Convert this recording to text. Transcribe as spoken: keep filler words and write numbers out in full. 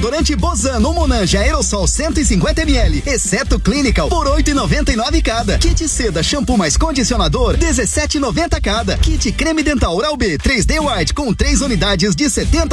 desodorante Bozano ou Monange Aerosol cento e cinquenta mililitros, exceto Clinical, por oito e noventa e nove cada. Kit Seda shampoo mais condicionador, dezessete e noventa cada. Kit creme dental Oral-B três D White com três unidades de setenta